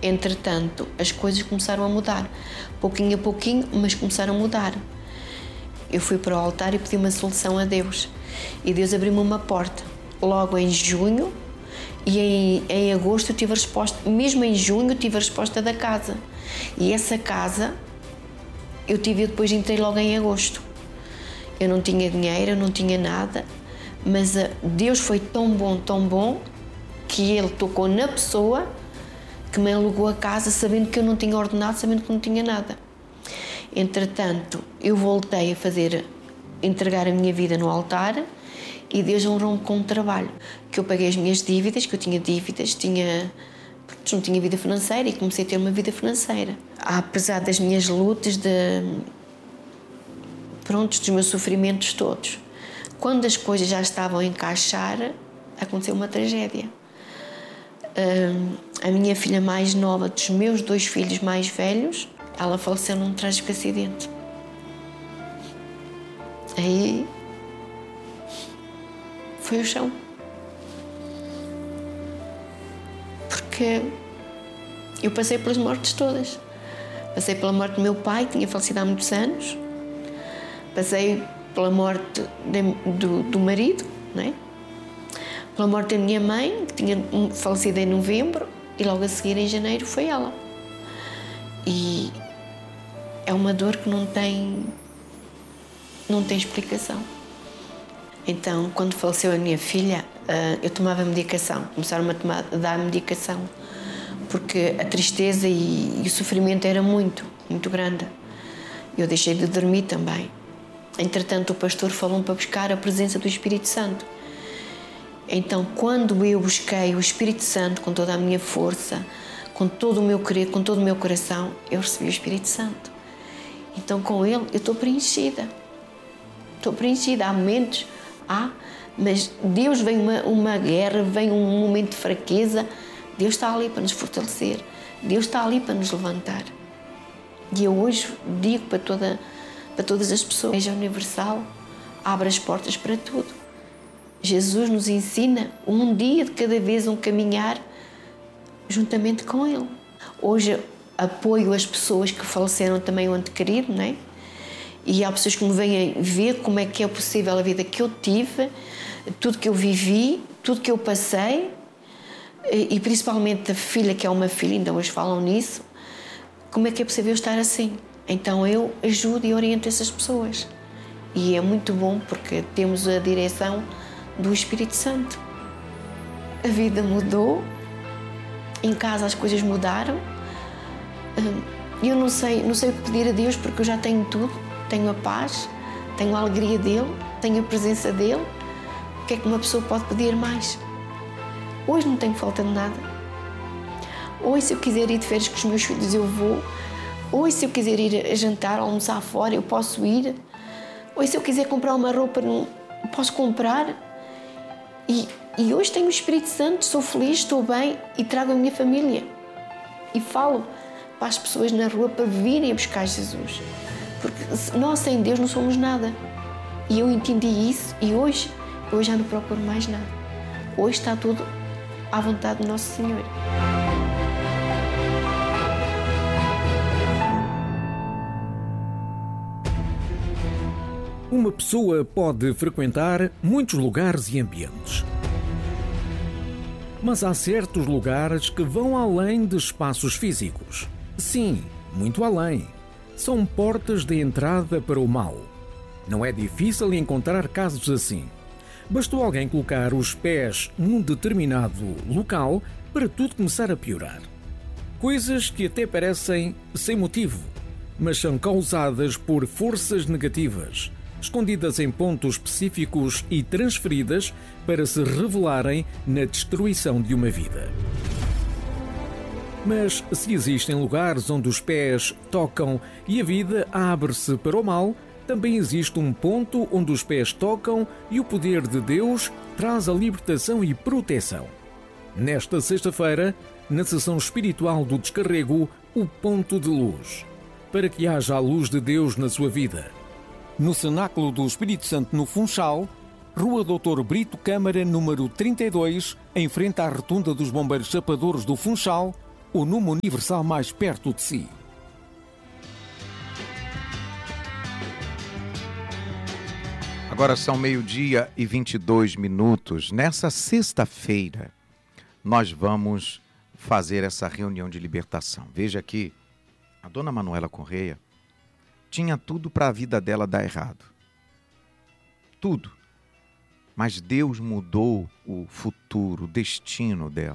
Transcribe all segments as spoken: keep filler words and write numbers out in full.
Entretanto, as coisas começaram a mudar. Pouquinho a pouquinho, mas começaram a mudar. Eu fui para o altar e pedi uma solução a Deus. E Deus abriu-me uma porta. Logo em junho e em, em agosto eu tive a resposta. Mesmo em junho eu tive a resposta da casa. E essa casa eu tive, depois entrei logo em agosto. Eu não tinha dinheiro, eu não tinha nada. Mas Deus foi tão bom, tão bom, que Ele tocou na pessoa que me alugou a casa, sabendo que eu não tinha ordenado, sabendo que não tinha nada. Entretanto, eu voltei a fazer, entregar a minha vida no altar e Deus honrou-me com um trabalho. Que eu paguei as minhas dívidas, que eu tinha dívidas, tinha, não tinha vida financeira e comecei a ter uma vida financeira. Apesar das minhas lutas, de, pronto, dos meus sofrimentos todos. Quando as coisas já estavam a encaixar, aconteceu uma tragédia. A minha filha mais nova, dos meus dois filhos mais velhos, ela faleceu num trágico acidente. Aí foi o chão. Porque eu passei pelas mortes todas. Passei pela morte do meu pai, que tinha falecido há muitos anos. Passei pela morte de, do, do marido, não é? Pela morte da minha mãe, que tinha falecido em novembro, e logo a seguir, em janeiro, foi ela. E é uma dor que não tem, não tem explicação. Então, quando faleceu a minha filha, eu tomava medicação. Começaram a, tomar, a dar medicação, porque a tristeza e, e o sofrimento era muito, muito grande. Eu deixei de dormir também. Entretanto, o pastor falou-me para buscar a presença do Espírito Santo. Então, quando eu busquei o Espírito Santo com toda a minha força, com todo o meu querer, com todo o meu coração, eu recebi o Espírito Santo. Então, com ele, eu estou preenchida. Estou preenchida. Há momentos, há, mas Deus vem uma, uma guerra, vem um momento de fraqueza. Deus está ali para nos fortalecer. Deus está ali para nos levantar. E eu hoje digo para, toda, para todas as pessoas, a Igreja Universal abre as portas para tudo. Jesus nos ensina um dia de cada vez um caminhar juntamente com Ele. Hoje apoio as pessoas que faleceram também o ente querido, não é? E há pessoas que me vêm ver como é que é possível a vida que eu tive, tudo que eu vivi, tudo que eu passei, e principalmente a filha, que é uma filha, ainda hoje falam nisso, como é que é possível eu estar assim? Então eu ajudo e oriento essas pessoas. E é muito bom porque temos a direção do Espírito Santo. A vida mudou, em casa as coisas mudaram. Eu não sei, não sei o que pedir a Deus, porque eu já tenho tudo. Tenho a paz, tenho a alegria dele, tenho a presença dele. O que é que uma pessoa pode pedir mais? Hoje não tenho falta de nada. Hoje, se eu quiser ir de férias com os meus filhos, eu vou. Hoje, se eu quiser ir a jantar, almoçar fora, eu posso ir. Hoje, se eu quiser comprar uma roupa, posso comprar. E, e hoje tenho o Espírito Santo, sou feliz, estou bem e trago a minha família. E falo para as pessoas na rua para virem a buscar Jesus. Porque nós sem Deus não somos nada. E eu entendi isso e hoje, hoje já não procuro mais nada. Hoje está tudo à vontade do nosso Senhor. Uma pessoa pode frequentar muitos lugares e ambientes. Mas há certos lugares que vão além de espaços físicos. Sim, muito além. São portas de entrada para o mal. Não é difícil encontrar casos assim. Bastou alguém colocar os pés num determinado local para tudo começar a piorar. Coisas que até parecem sem motivo, mas são causadas por forças negativas, escondidas em pontos específicos e transferidas para se revelarem na destruição de uma vida. Mas se existem lugares onde os pés tocam e a vida abre-se para o mal, também existe um ponto onde os pés tocam e o poder de Deus traz a libertação e proteção. Nesta sexta-feira, na sessão espiritual do Descarrego, o Ponto de Luz, para que haja a luz de Deus na sua vida. No Cenáculo do Espírito Santo no Funchal, Rua doutor Brito Câmara, número trinta e dois, em frente à Rotunda dos Bombeiros Chapadores do Funchal, o Numa Universal mais perto de si. Agora são meio-dia e vinte e dois minutos. Nessa sexta-feira, nós vamos fazer essa reunião de libertação. Veja aqui, a dona Manuela Correia tinha tudo para a vida dela dar errado. Tudo. Mas Deus mudou o futuro, o destino dela.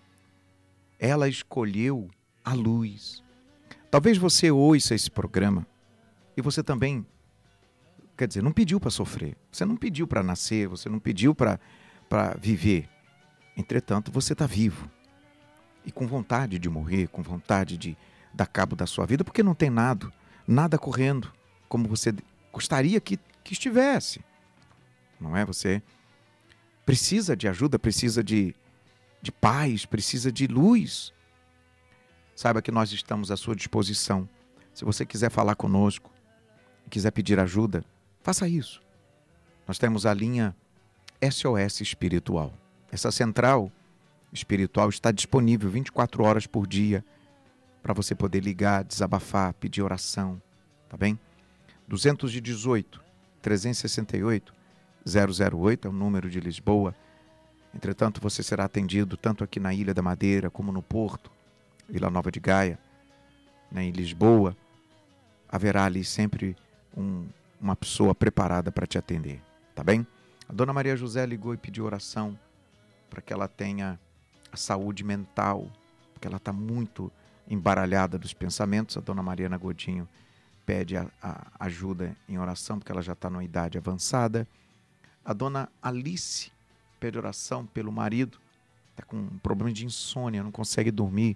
Ela escolheu a luz. Talvez você ouça esse programa e você também, quer dizer, não pediu para sofrer. Você não pediu para nascer, você não pediu para para viver. Entretanto, você está vivo. E com vontade de morrer, com vontade de dar cabo da sua vida, porque não tem nada, nada correndo como você gostaria que, que estivesse. Não é? Você precisa de ajuda, precisa de, de paz, precisa de luz. Saiba que nós estamos à sua disposição. Se você quiser falar conosco, quiser pedir ajuda, faça isso. Nós temos a linha S O S Espiritual. Essa central espiritual está disponível vinte e quatro horas por dia para você poder ligar, desabafar, pedir oração, tá bem? dois um oito, três seis oito, zero zero oito é o número de Lisboa. Entretanto, você será atendido tanto aqui na Ilha da Madeira como no Porto, Vila Nova de Gaia, né, em Lisboa. Haverá ali sempre um, uma pessoa preparada para te atender, tá bem? A dona Maria José ligou e pediu oração para que ela tenha a saúde mental, porque ela está muito embaralhada dos pensamentos. A dona Mariana Godinho pede a, a ajuda em oração, porque ela já está numa idade avançada. A dona Alice pede oração pelo marido, está com um problema de insônia, não consegue dormir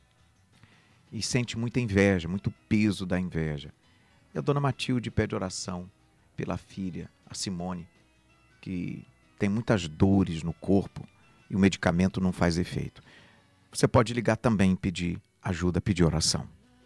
e sente muita inveja, muito peso da inveja. E a dona Matilde pede oração pela filha, a Simone, que tem muitas dores no corpo e o medicamento não faz efeito. Você pode ligar também e pedir ajuda, pedir oração.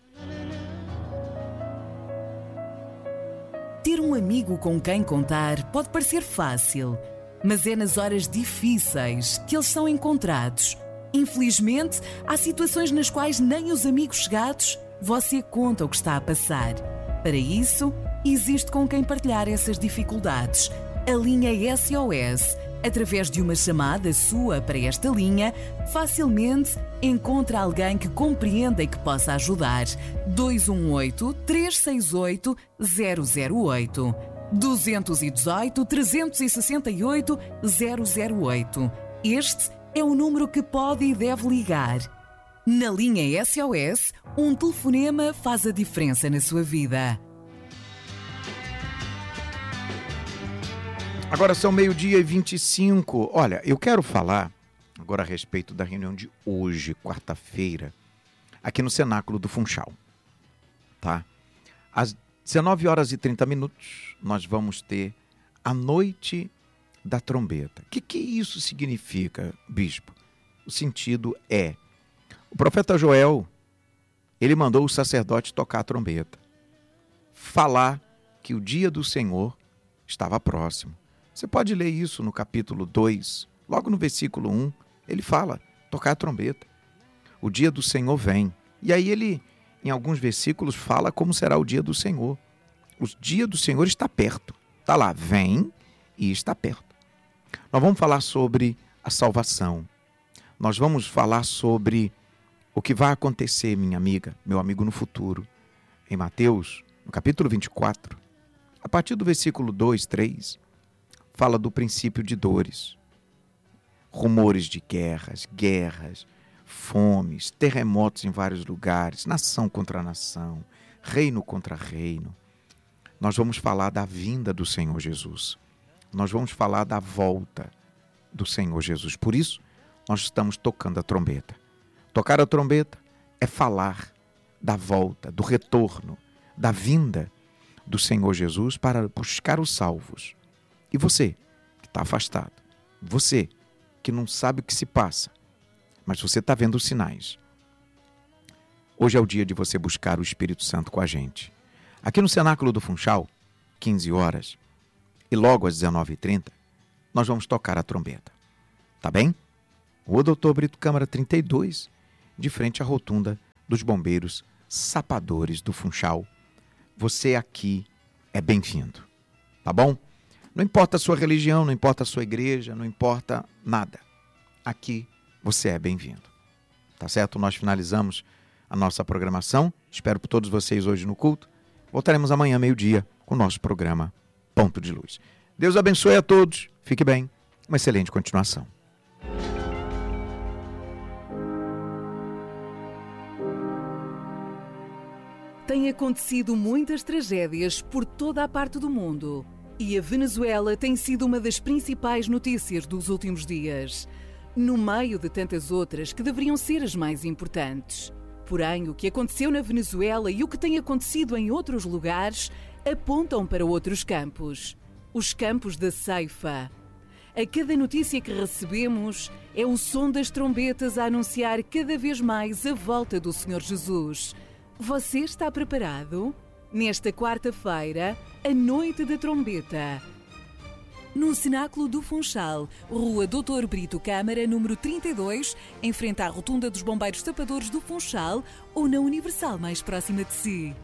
Ter um amigo com quem contar pode parecer fácil, mas é nas horas difíceis que eles são encontrados. Infelizmente, há situações nas quais nem os amigos chegados você conta o que está a passar. Para isso, existe com quem partilhar essas dificuldades. A linha S O S, através de uma chamada sua para esta linha, facilmente encontra alguém que compreenda e que possa ajudar. dois um oito, três seis oito, zero zero oito. dois um oito, três seis oito, zero zero oito. Este é o número que pode e deve ligar. Na linha S O S, um telefonema faz a diferença na sua vida. Agora são meio-dia e vinte e cinco. Olha, eu quero falar agora a respeito da reunião de hoje, quarta-feira, aqui no Cenáculo do Funchal. Tá? Às dezenove horas e trinta minutos, nós vamos ter a Noite da Trombeta. O que, que isso significa, bispo? O sentido é, o profeta Joel, ele mandou o sacerdote tocar a trombeta, falar que o dia do Senhor estava próximo. Você pode ler isso no capítulo dois, logo no versículo um, ele fala, tocar a trombeta. O dia do Senhor vem. E aí ele, em alguns versículos, fala como será o dia do Senhor. O dia do Senhor está perto. Está lá, vem e está perto. Nós vamos falar sobre a salvação. Nós vamos falar sobre o que vai acontecer, minha amiga, meu amigo, no futuro. Em Mateus, no capítulo vinte e quatro, a partir do versículo dois, três, fala do princípio de dores. Rumores de guerras, guerras, fomes, terremotos em vários lugares, nação contra nação, reino contra reino. Nós vamos falar da vinda do Senhor Jesus. Nós vamos falar da volta do Senhor Jesus. Por isso, nós estamos tocando a trombeta. Tocar a trombeta é falar da volta, do retorno, da vinda do Senhor Jesus para buscar os salvos. E você, que está afastado, você que não sabe o que se passa, mas você está vendo os sinais. Hoje é o dia de você buscar o Espírito Santo com a gente. Aqui no Cenáculo do Funchal, quinze horas, e logo às dezenove e trinta, nós vamos tocar a trombeta. Tá bem? O doutor Brito Câmara trinta e dois, de frente à rotunda dos bombeiros sapadores do Funchal. Você aqui é bem-vindo, tá bom? Não importa a sua religião, não importa a sua igreja, não importa nada. Aqui você é bem-vindo, tá certo? Nós finalizamos a nossa programação. Espero por todos vocês hoje no culto. Voltaremos amanhã, meio-dia, com o nosso programa Ponto de Luz. Deus abençoe a todos. Fique bem. Uma excelente continuação. Têm acontecido muitas tragédias por toda a parte do mundo. E a Venezuela tem sido uma das principais notícias dos últimos dias, no meio de tantas outras que deveriam ser as mais importantes. Porém, o que aconteceu na Venezuela e o que tem acontecido em outros lugares apontam para outros campos. Os campos da ceifa. A cada notícia que recebemos é o som das trombetas a anunciar cada vez mais a volta do Senhor Jesus. Você está preparado? Nesta quarta-feira, a noite da trombeta. No Cenáculo do Funchal, Rua doutor Brito Câmara, número trinta e dois, em frente à rotunda dos Bombeiros Sapadores do Funchal, ou na Universal mais próxima de si.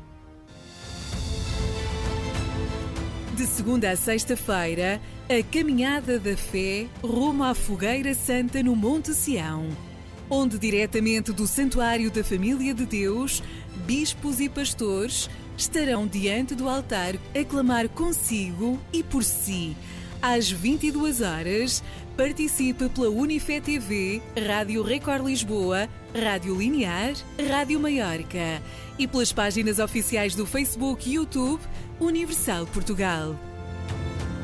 De segunda a sexta-feira, a Caminhada da Fé rumo à Fogueira Santa no Monte Sião, onde diretamente do Santuário da Família de Deus, bispos e pastores estarão diante do altar a clamar consigo e por si. Às vinte e duas horas, participe pela Unifé T V, Rádio Record Lisboa, Rádio Linear, Rádio Maiorca e pelas páginas oficiais do Facebook e YouTube Universal Portugal.